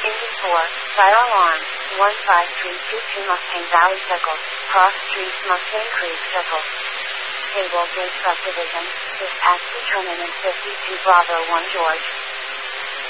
Indy 4, Fire Alarm, 15322 Mustang Valley Circle, Cross Street Mustang Creek Circle. Table Gate Subdivision, dispatch determinant 52 Bravo 1 George.